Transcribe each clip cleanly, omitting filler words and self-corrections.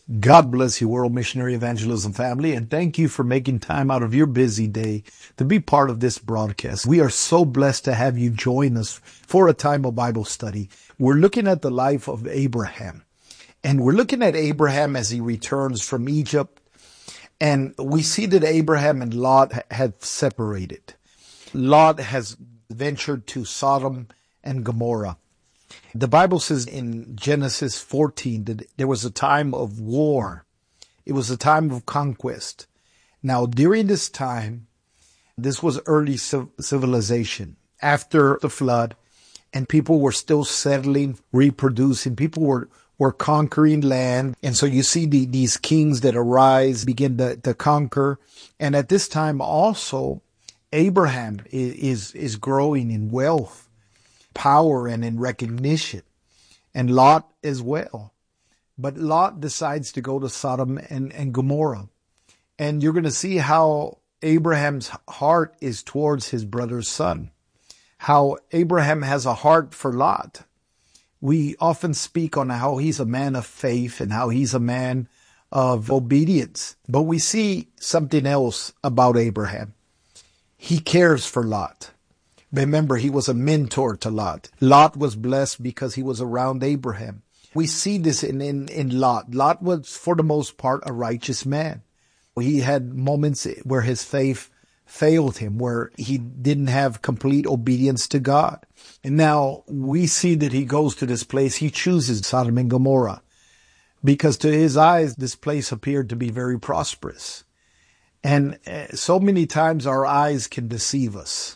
God bless you, World Missionary Evangelism family, and thank you for making time out of your busy day to be part of this broadcast. We are so blessed to have you join us for a time of Bible study. We're looking at the life of Abraham, and we're looking at Abraham as he returns from Egypt, and we see that Abraham and Lot have separated. Lot has ventured to Sodom and Gomorrah. The Bible says in Genesis 14 that there was a time of war. It was a time of conquest. Now, during this time, this was early civilization. After the flood, and people were still settling, reproducing. People were conquering land. And so you see these kings that arise, begin to conquer. And at this time also, Abraham is growing in wealth, power, and in recognition, and Lot as well. But Lot decides to go to Sodom and Gomorrah. And you're going to see how Abraham's heart is towards his brother's son, how Abraham has a heart for Lot. We often speak on how he's a man of faith and how he's a man of obedience. But we see something else about Abraham. He cares for Lot. Remember, he was a mentor to Lot. Lot was blessed because he was around Abraham. We see this in Lot. Lot was, for the most part, a righteous man. He had moments where his faith failed him, where he didn't have complete obedience to God. And now we see that he goes to this place. He chooses Sodom and Gomorrah because to his eyes, this place appeared to be very prosperous. And so many times our eyes can deceive us.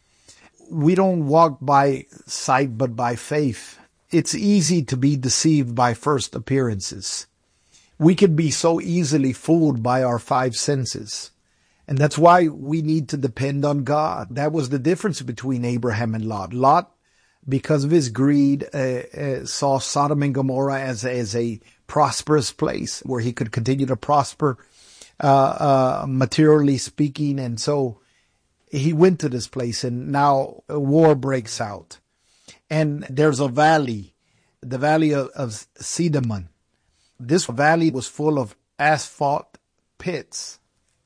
We don't walk by sight, but by faith. It's easy to be deceived by first appearances. We can be so easily fooled by our five senses. And that's why we need to depend on God. That was the difference between Abraham and Lot. Lot, because of his greed, saw Sodom and Gomorrah as a prosperous place where he could continue to prosper, materially speaking. And so he went to this place, and now a war breaks out. And there's a valley, the valley of Sidon. This valley was full of asphalt pits.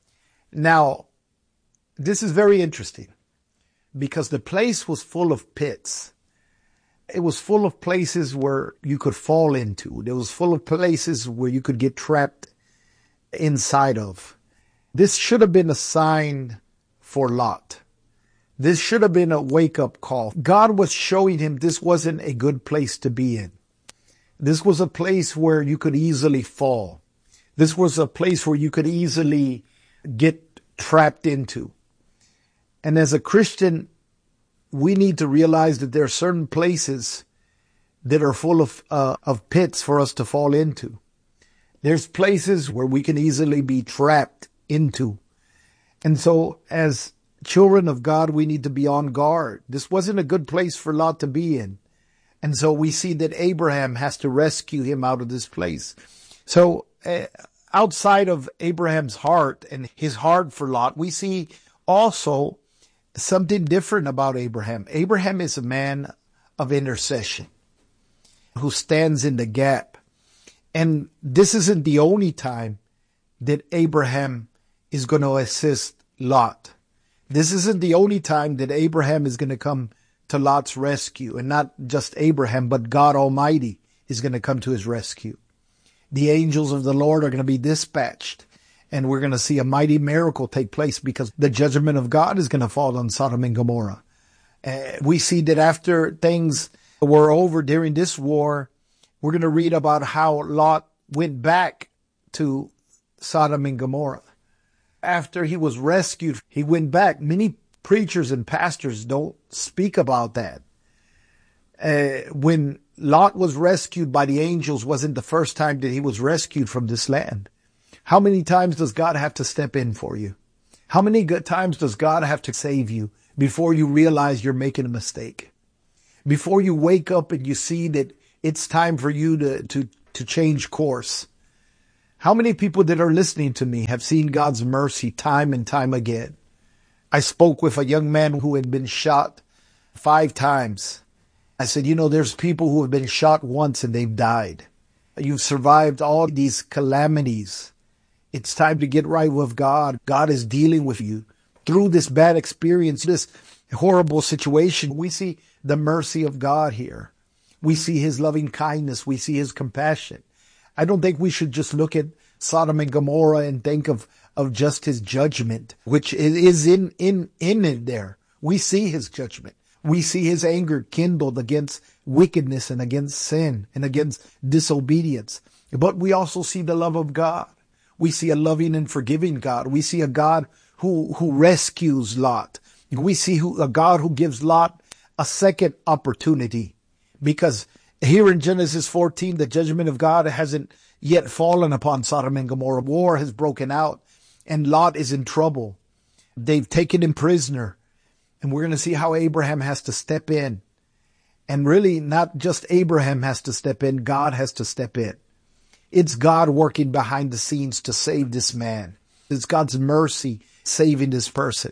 Now, this is very interesting because the place was full of pits. It was full of places where you could fall into. It was full of places where you could get trapped inside of. This should have been a sign for Lot. This should have been a wake-up call. God was showing him this wasn't a good place to be in. This was a place where you could easily fall. This was a place where you could easily get trapped into. And as a Christian, we need to realize that there are certain places that are full of pits for us to fall into. There's places where we can easily be trapped into. And so as children of God, we need to be on guard. This wasn't a good place for Lot to be in. And so we see that Abraham has to rescue him out of this place. So outside of Abraham's heart and his heart for Lot, we see also something different about Abraham. Abraham is a man of intercession who stands in the gap. And this isn't the only time that Abraham is going to assist Lot. This isn't the only time that Abraham is going to come to Lot's rescue, and not just Abraham, but God Almighty is going to come to his rescue. The angels of the Lord are going to be dispatched, and we're going to see a mighty miracle take place because the judgment of God is going to fall on Sodom and Gomorrah. We see that after things were over during this war, we're going to read about how Lot went back to Sodom and Gomorrah. After he was rescued, he went back. Many preachers and pastors don't speak about that. When Lot was rescued by the angels wasn't the first time that he was rescued from this land. How many times does God have to step in for you? How many times does God have to save you before you realize you're making a mistake? Before you wake up and you see that it's time for you to change course? How many people that are listening to me have seen God's mercy time and time again? I spoke with a young man who had been shot 5 times. I said, there's people who have been shot once and they've died. You've survived all these calamities. It's time to get right with God. God is dealing with you through this bad experience, this horrible situation. We see the mercy of God here. We see his loving kindness. We see his compassion. I don't think we should just look at Sodom and Gomorrah and think of just his judgment, which is in it there. We see his judgment. We see his anger kindled against wickedness and against sin and against disobedience. But we also see the love of God. We see a loving and forgiving God. We see a God who rescues Lot. We see a God who gives Lot a second opportunity, because here in Genesis 14, the judgment of God hasn't yet fallen upon Sodom and Gomorrah. War has broken out and Lot is in trouble. They've taken him prisoner, and we're going to see how Abraham has to step in. And really, not just Abraham has to step in, God has to step in. It's God working behind the scenes to save this man. It's God's mercy saving this person.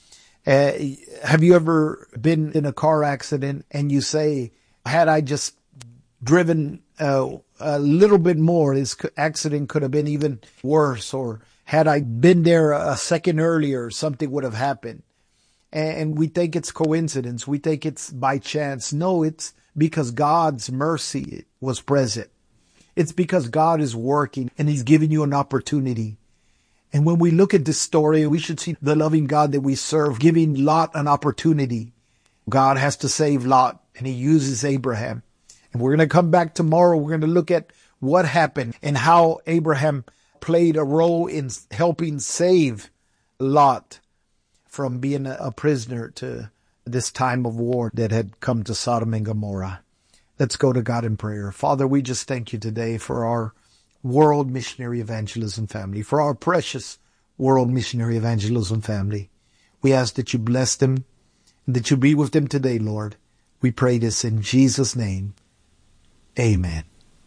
Have you ever been in a car accident and you say, had I just driven a little bit more, this accident could have been even worse, or had I been there a second earlier, something would have happened. And we think it's coincidence. We think it's by chance. No, it's because God's mercy was present. It's because God is working and he's giving you an opportunity. And when we look at this story, we should see the loving God that we serve giving Lot an opportunity. God has to save Lot, and he uses Abraham. And we're going to come back tomorrow. We're going to look at what happened and how Abraham played a role in helping save Lot from being a prisoner to this time of war that had come to Sodom and Gomorrah. Let's go to God in prayer. Father, we just thank you today for our World Missionary Evangelism family, for our precious World Missionary Evangelism family. We ask that you bless them and that you be with them today, Lord. We pray this in Jesus' name. Amen.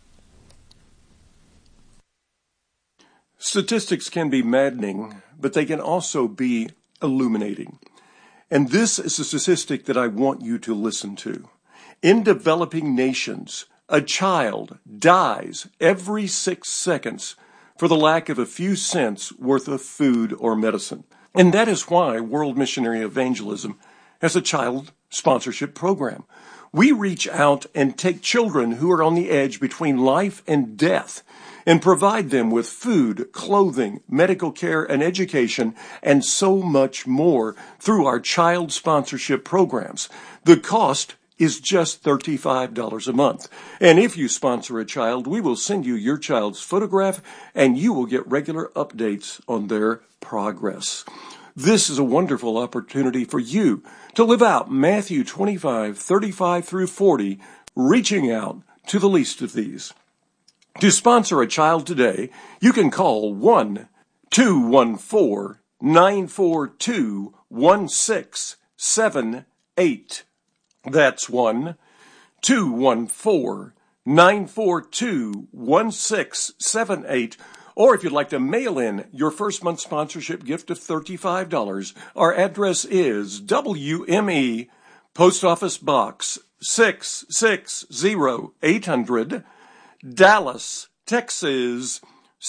Statistics can be maddening, but they can also be illuminating. And this is a statistic that I want you to listen to. In developing nations, a child dies every 6 seconds for the lack of a few cents worth of food or medicine. And that is why World Missionary Evangelism has a child sponsorship program. We reach out and take children who are on the edge between life and death and provide them with food, clothing, medical care, and education, and so much more through our child sponsorship programs. The cost is just $35 a month. And if you sponsor a child, we will send you your child's photograph and you will get regular updates on their progress. This is a wonderful opportunity for you to live out Matthew 25:35 through 40, reaching out to the least of these. To sponsor a child today, you can call 1-214-942-1678. That's 1-214-942-1678. Or if you'd like to mail in your first month sponsorship gift of $35, our address is WME, Post Office Box 660-800, Dallas, Texas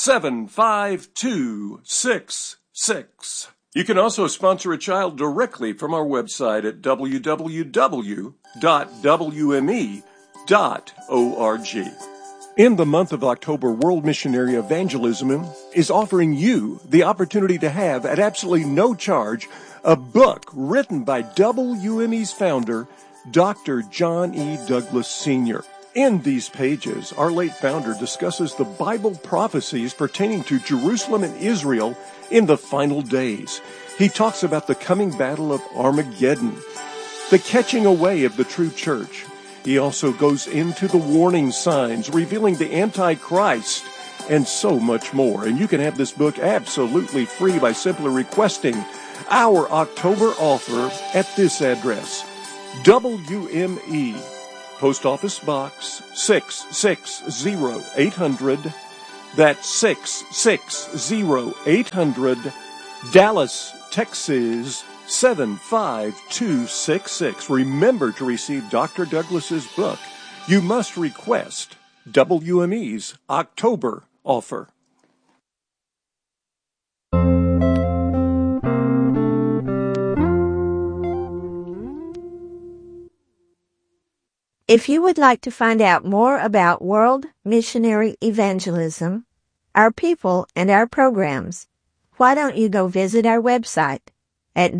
75266. You can also sponsor a child directly from our website at www.wme.org. In the month of October, World Missionary Evangelism is offering you the opportunity to have, at absolutely no charge, a book written by WME's founder, Dr. John E. Douglas Sr. In these pages, our late founder discusses the Bible prophecies pertaining to Jerusalem and Israel in the final days. He talks about the coming battle of Armageddon, the catching away of the true church. He also goes into the warning signs, revealing the Antichrist, and so much more. And you can have this book absolutely free by simply requesting our October offer at this address: WME, Post Office Box 660-800. That's 660-800, Dallas, Texas 75266. Remember to receive Dr. Douglas's book. You must request WME's October offer. If you would like to find out more about World Missionary Evangelism, our people, and our programs, why don't you go visit our website at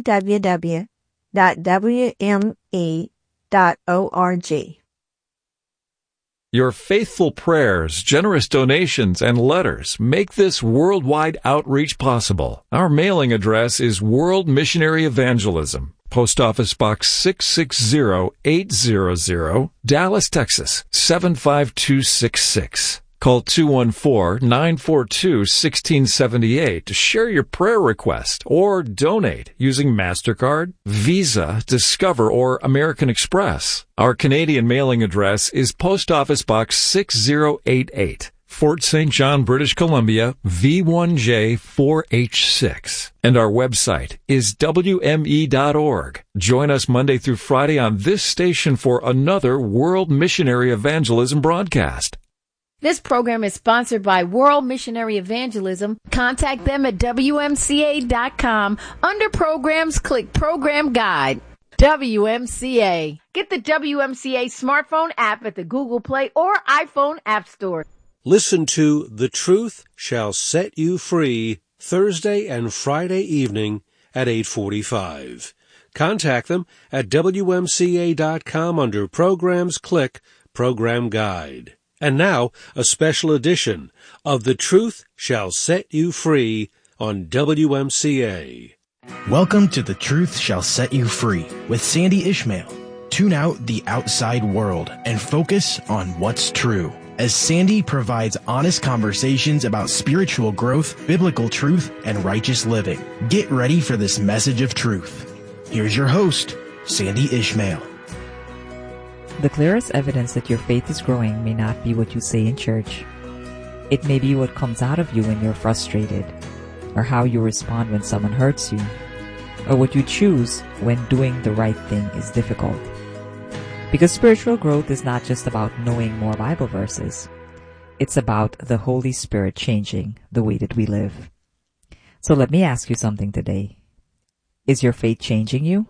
www.wme.org. Your faithful prayers, generous donations, and letters make this worldwide outreach possible. Our mailing address is World Missionary Evangelism, Post Office Box 660800, Dallas, Texas 75266. Call 214-942-1678 to share your prayer request or donate using MasterCard, Visa, Discover, or American Express. Our Canadian mailing address is Post Office Box 6088, Fort St. John, British Columbia, V1J4H6. And our website is WME.org. Join us Monday through Friday on this station for another World Missionary Evangelism broadcast. This program is sponsored by World Missionary Evangelism. Contact them at WMCA.com. Under Programs, click Program Guide. WMCA. Get the WMCA smartphone app at the Google Play or iPhone App Store. Listen to The Truth Shall Set You Free Thursday and Friday evening at 8:45. Contact them at WMCA.com. Under Programs, click Program Guide. And now, a special edition of The Truth Shall Set You Free on WMCA. Welcome to The Truth Shall Set You Free with Sandy Ishmael. Tune out the outside world and focus on what's true, as Sandy provides honest conversations about spiritual growth, biblical truth, and righteous living. Get ready for this message of truth. Here's your host, Sandy Ishmael. The clearest evidence that your faith is growing may not be what you say in church. It may be what comes out of you when you're frustrated, or how you respond when someone hurts you, or what you choose when doing the right thing is difficult. Because spiritual growth is not just about knowing more Bible verses. It's about the Holy Spirit changing the way that we live. So let me ask you something today. Is your faith changing you?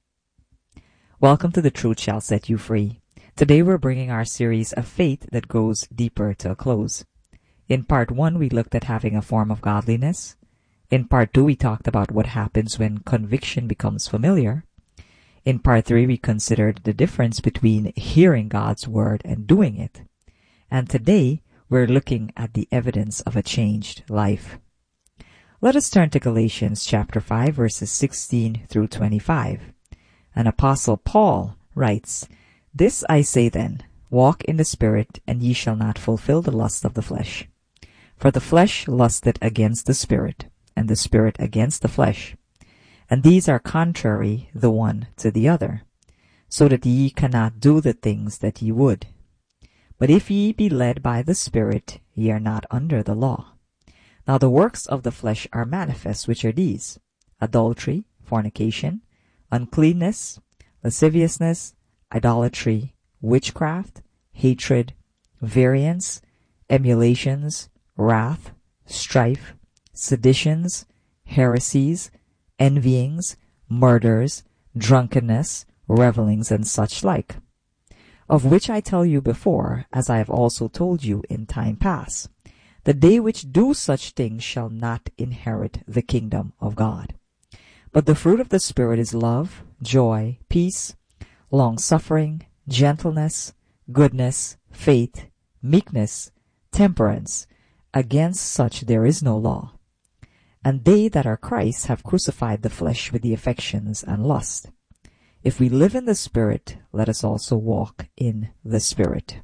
Welcome to The Truth Shall Set You Free. Today we're bringing our series of faith that goes deeper to a close. In part 1, we looked at having a form of godliness. In part 2, we talked about what happens when conviction becomes familiar. In part 3, we considered the difference between hearing God's word and doing it. And today, we're looking at the evidence of a changed life. Let us turn to Galatians chapter 5, verses 16 through 25. And Apostle Paul writes, "This I say then, walk in the Spirit, and ye shall not fulfill the lust of the flesh. For the flesh lusteth against the Spirit, and the Spirit against the flesh. And these are contrary the one to the other, so that ye cannot do the things that ye would. But if ye be led by the Spirit, ye are not under the law. Now the works of the flesh are manifest, which are these: adultery, fornication, uncleanness, lasciviousness, idolatry, witchcraft, hatred, variance, emulations, wrath, strife, seditions, heresies, envyings, murders, drunkenness, revellings, and such like, of which I tell you before, as I have also told you in time past, that they which do such things shall not inherit the kingdom of God. But the fruit of the Spirit is love, joy, peace, long-suffering, gentleness, goodness, faith, meekness, temperance. Against such there is no law. And they that are Christ have crucified the flesh with the affections and lust. If we live in the Spirit, let us also walk in the Spirit."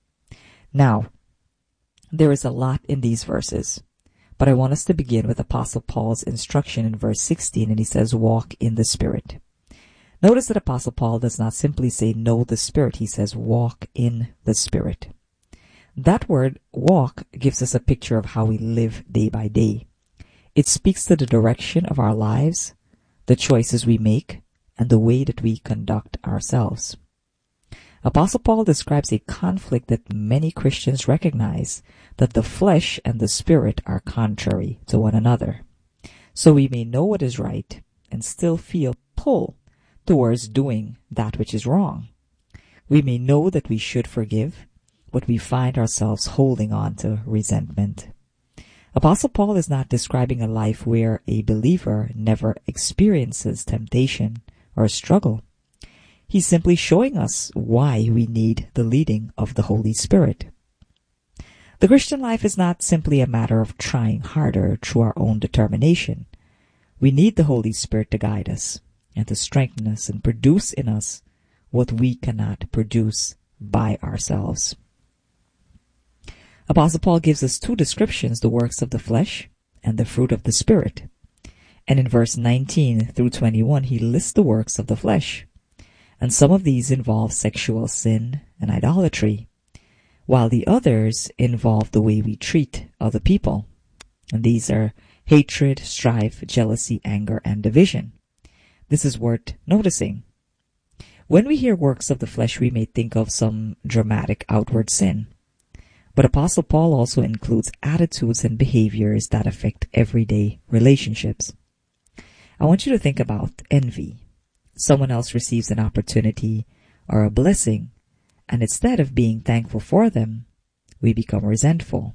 Now, there is a lot in these verses, but I want us to begin with Apostle Paul's instruction in verse 16, and he says, walk in the Spirit. Notice that Apostle Paul does not simply say know the Spirit, he says walk in the Spirit. That word walk gives us a picture of how we live day by day. It speaks to the direction of our lives, the choices we make, and the way that we conduct ourselves. Apostle Paul describes a conflict that many Christians recognize, that the flesh and the spirit are contrary to one another. So we may know what is right and still feel pull towards doing that which is wrong. We may know that we should forgive, but we find ourselves holding on to resentment. Apostle Paul is not describing a life where a believer never experiences temptation or struggle. He's simply showing us why we need the leading of the Holy Spirit. The Christian life is not simply a matter of trying harder through our own determination. We need the Holy Spirit to guide us and to strengthen us and produce in us what we cannot produce by ourselves. Apostle Paul gives us two descriptions, the works of the flesh and the fruit of the Spirit. And in verse 19 through 21, he lists the works of the flesh. And some of these involve sexual sin and idolatry, while the others involve the way we treat other people. And these are hatred, strife, jealousy, anger, and division. This is worth noticing. When we hear works of the flesh, we may think of some dramatic outward sin. But Apostle Paul also includes attitudes and behaviors that affect everyday relationships. I want you to think about envy. Someone else receives an opportunity or a blessing, and instead of being thankful for them, we become resentful.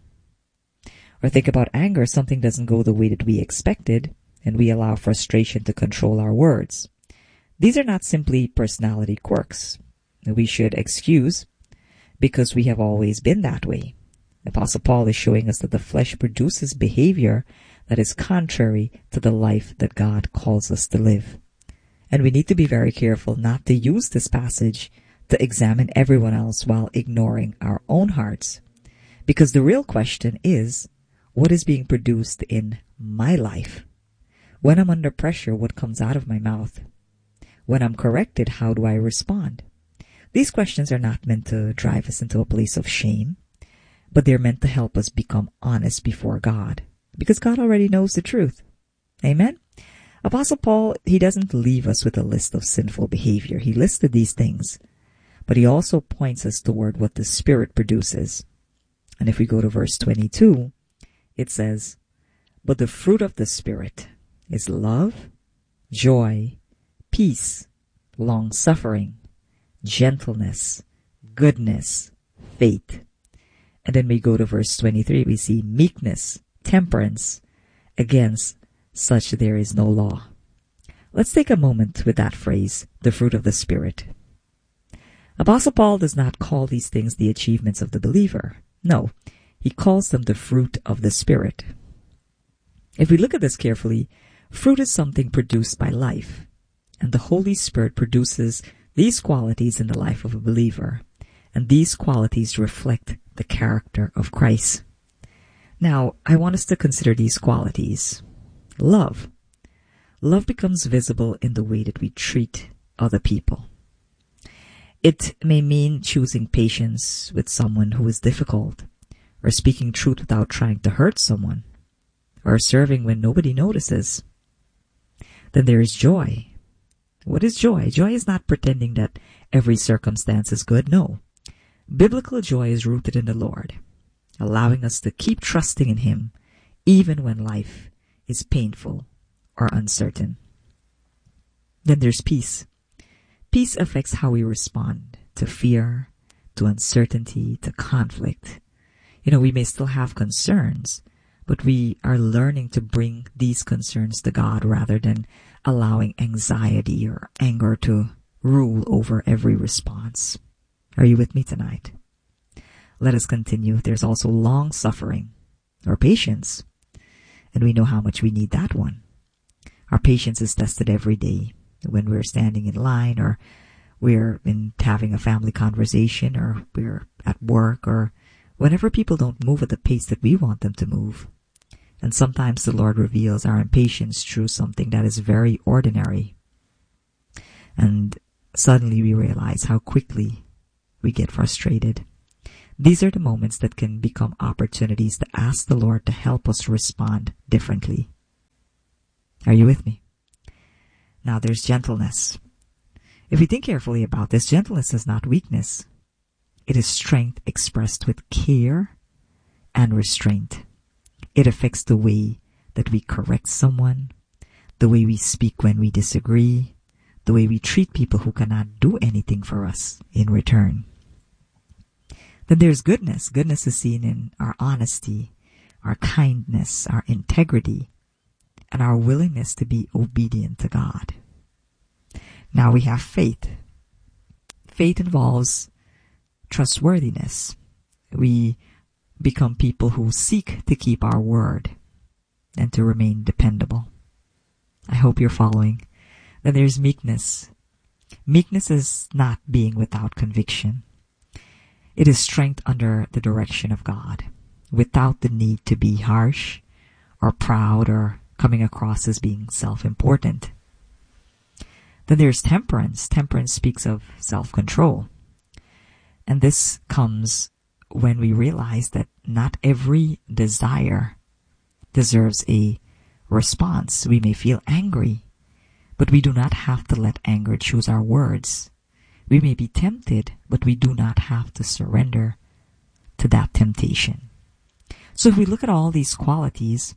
Or think about anger. Something doesn't go the way that we expected, and we allow frustration to control our words. These are not simply personality quirks that we should excuse because we have always been that way. Apostle Paul is showing us that the flesh produces behavior that is contrary to the life that God calls us to live. And we need to be very careful not to use this passage to examine everyone else while ignoring our own hearts. Because the real question is, what is being produced in my life? When I'm under pressure, what comes out of my mouth? When I'm corrected, how do I respond? These questions are not meant to drive us into a place of shame, but they're meant to help us become honest before God, because God already knows the truth. Amen? Apostle Paul, he doesn't leave us with a list of sinful behavior. He listed these things, but he also points us toward what the Spirit produces. And if we go to verse 22, it says, "But the fruit of the Spirit is love, joy, peace, long-suffering, gentleness, goodness, faith." And then we go to verse 23, we see meekness, temperance. Against such there is no law. Let's take a moment with that phrase, the fruit of the Spirit. Apostle Paul does not call these things the achievements of the believer. No, he calls them the fruit of the Spirit. If we look at this carefully, fruit is something produced by life, and the Holy Spirit produces these qualities in the life of a believer, and these qualities reflect the character of Christ. Now, I want us to consider these qualities. Love. Love becomes visible in the way that we treat other people. It may mean choosing patience with someone who is difficult, or speaking truth without trying to hurt someone, or serving when nobody notices. Then there is joy. What is joy? Joy is not pretending that every circumstance is good. No. Biblical joy is rooted in the Lord, allowing us to keep trusting in Him even when life is painful or uncertain. Then there's peace. Peace affects how we respond to fear, to uncertainty, to conflict. We may still have concerns, but we are learning to bring these concerns to God rather than allowing anxiety or anger to rule over every response. Are you with me tonight? Let us continue. There's also long-suffering, or patience, and we know how much we need that one. Our patience is tested every day when we're standing in line, or we're having a family conversation, or we're at work, or whenever people don't move at the pace that we want them to move. And sometimes the Lord reveals our impatience through something that is very ordinary. And suddenly we realize how quickly we get frustrated. These are the moments that can become opportunities to ask the Lord to help us respond differently. Are you with me? Now there's gentleness. If we think carefully about this, gentleness is not weakness. It is strength expressed with care and restraint. It affects the way that we correct someone, the way we speak when we disagree, the way we treat people who cannot do anything for us in return. Then there's goodness. Goodness is seen in our honesty, our kindness, our integrity, and our willingness to be obedient to God. Now we have faith. Faith involves trustworthiness. We become people who seek to keep our word and to remain dependable. I hope you're following. Then there's meekness. Meekness is not being without conviction. It is strength under the direction of God, without the need to be harsh or proud or coming across as being self-important. Then there's temperance. Temperance speaks of self-control. And this comes when we realize that not every desire deserves a response. We may feel angry, but we do not have to let anger choose our words. We may be tempted, but we do not have to surrender to that temptation. So if we look at all these qualities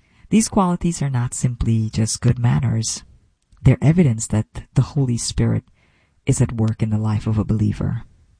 are not simply just good manners. They're evidence that the Holy Spirit is at work in the life of a believer.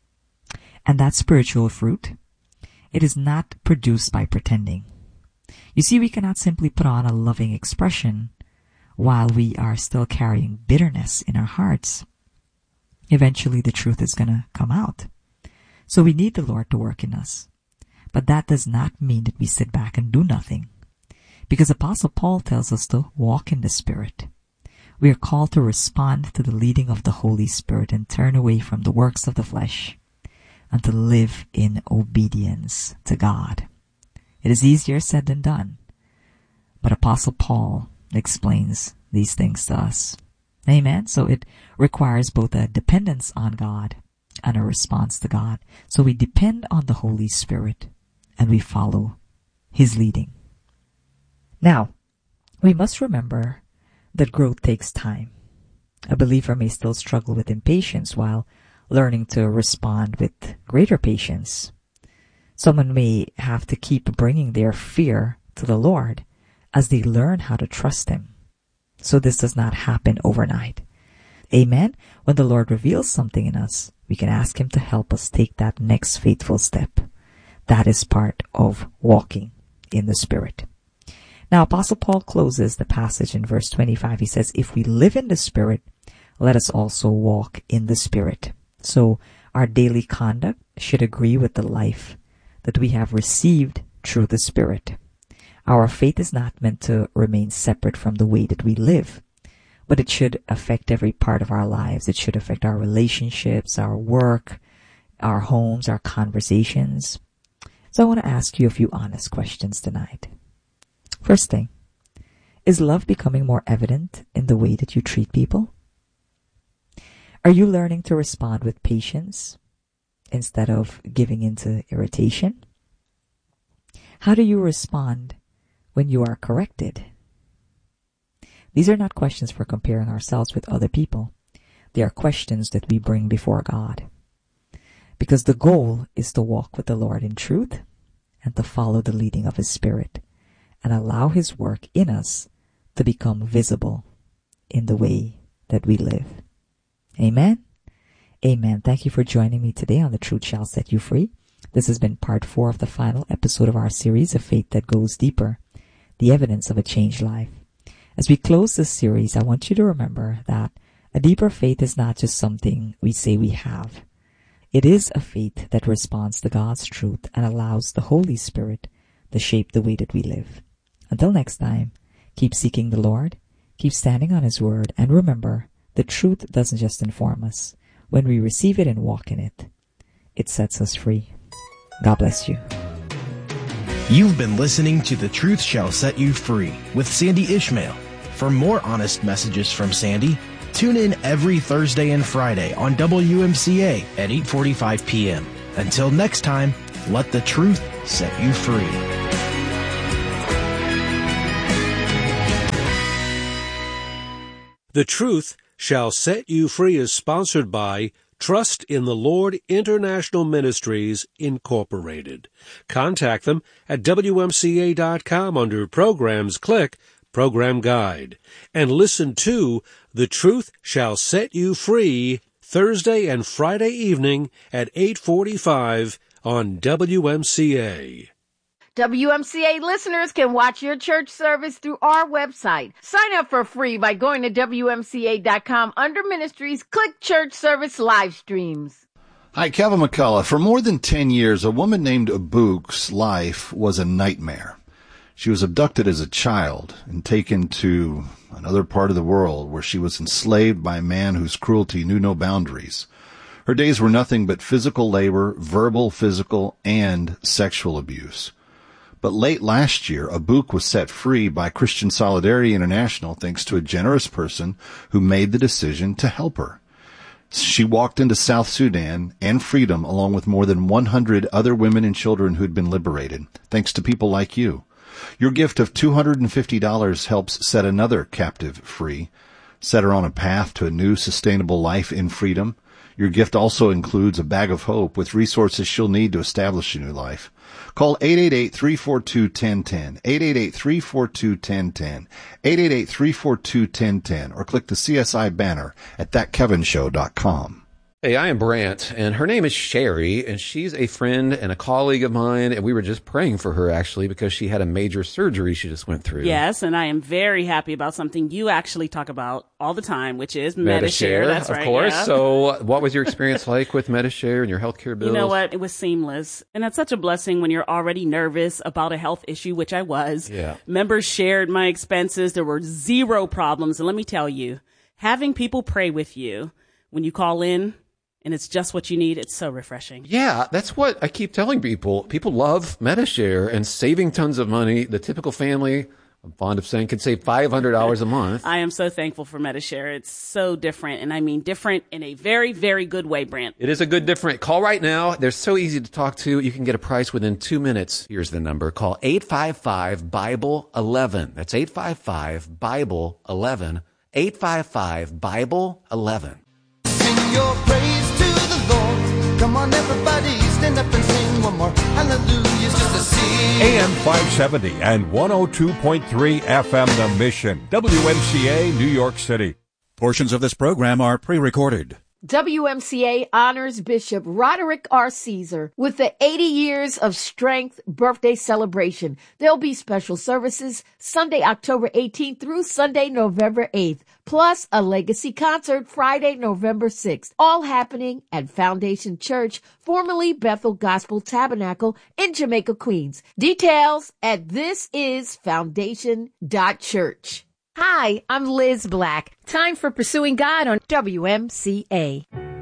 And that spiritual fruit, it is not produced by pretending. You see, we cannot simply put on a loving expression while we are still carrying bitterness in our hearts. Eventually the truth is going to come out. So we need the Lord to work in us. But that does not mean that we sit back and do nothing. Because Apostle Paul tells us to walk in the Spirit. We are called to respond to the leading of the Holy Spirit and turn away from the works of the flesh and to live in obedience to God. It is easier said than done. But Apostle Paul explains these things to us. Amen. So it requires both a dependence on God and a response to God. So we depend on the Holy Spirit and we follow His leading. Now, we must remember that growth takes time. A believer may still struggle with impatience while learning to respond with greater patience. Someone may have to keep bringing their fear to the Lord as they learn how to trust Him. So this does not happen overnight. Amen? When the Lord reveals something in us, we can ask Him to help us take that next faithful step. That is part of walking in the Spirit. Now, Apostle Paul closes the passage in verse 25. He says, if we live in the Spirit, let us also walk in the Spirit. So our daily conduct should agree with the life that we have received through the Spirit. Our faith is not meant to remain separate from the way that we live, but it should affect every part of our lives. It should affect our relationships, our work, our homes, our conversations. So I want to ask you a few honest questions tonight. First thing, is love becoming more evident in the way that you treat people? Are you learning to respond with patience instead of giving into irritation? How do you respond when you are corrected? These are not questions for comparing ourselves with other people. They are questions that we bring before God. Because the goal is to walk with the Lord in truth and to follow the leading of His Spirit and allow His work in us to become visible in the way that we live. Amen? Amen. Thank you for joining me today on The Truth Shall Set You Free. This has been part 4 of the final episode of our series, A Faith That Goes Deeper, the Evidence of a Changed Life. As we close this series, I want you to remember that a deeper faith is not just something we say we have. It is a faith that responds to God's truth and allows the Holy Spirit to shape the way that we live. Until next time, keep seeking the Lord, keep standing on His Word, and remember, the truth doesn't just inform us. When we receive it and walk in it, it sets us free. God bless you. You've been listening to The Truth Shall Set You Free with Sandy Ishmael. For more honest messages from Sandy, tune in every Thursday and Friday on WMCA at 8:45 p.m. Until next time, let the truth set you free. The Truth Shall Set You Free is sponsored by Trust in the Lord International Ministries, Incorporated. Contact them at WMCA.com under Programs. Click Program Guide. And listen to The Truth Shall Set You Free Thursday and Friday evening at 8:45 on WMCA. WMCA listeners can watch your church service through our website. Sign up for free by going to WMCA.com under Ministries. Click Church Service Live Streams. Hi, Kevin McCullough. For more than 10 years, a woman named Abouk's life was a nightmare. She was abducted as a child and taken to another part of the world where she was enslaved by a man whose cruelty knew no boundaries. Her days were nothing but physical labor, verbal, physical, and sexual abuse. But late last year, Abouk was set free by Christian Solidarity International thanks to a generous person who made the decision to help her. She walked into South Sudan and freedom along with more than 100 other women and children who had been liberated, thanks to people like you. Your gift of $250 helps set another captive free, set her on a path to a new sustainable life in freedom. Your gift also includes a bag of hope with resources she'll need to establish a new life. Call 888-342-1010, 888-342-1010, 888-342-1010, or click the CSI banner at thatkevinshow.com. Hey, I am Brant, and her name is Sherry, and she's a friend and a colleague of mine, and we were just praying for her, actually, because she had a major surgery she just went through. Yes, and I am very happy about something you actually talk about all the time, which is Medi-Share. That's right. Of course. Yeah. So what was your experience like with Medi-Share and your healthcare bills? You know what? It was seamless. And that's such a blessing when you're already nervous about a health issue, which I was. Yeah. Members shared my expenses. There were zero problems. And let me tell you, having people pray with you when you call in, and it's just what you need, it's so refreshing. Yeah, that's what I keep telling people. People love Medi-Share and saving tons of money. The typical family, I'm fond of saying, can save $500 a month. I am so thankful for Medi-Share. It's so different, and I mean different in a very, very good way, Brant. It is a good different. Call right now. They're so easy to talk to. You can get a price within 2 minutes. Here's the number. Call 855-BIBLE-11. That's 855-BIBLE-11. 855-BIBLE-11. Sing your praise to the Lord. Come on, everybody, stand up and sing one more. Hallelujah, just a sing. AM 570 and 102.3 FM The Mission. WMCA, New York City. Portions of this program are pre-recorded. WMCA honors Bishop Roderick R. Caesar with the 80 Years of Strength birthday celebration. There'll be special services Sunday, October 18th through Sunday, November 8th, plus a legacy concert Friday, November 6th, all happening at Foundation Church, formerly Bethel Gospel Tabernacle in Jamaica, Queens. Details at thisisfoundation.church. Hi, I'm Liz Black. Time for Pursuing God on WMCA.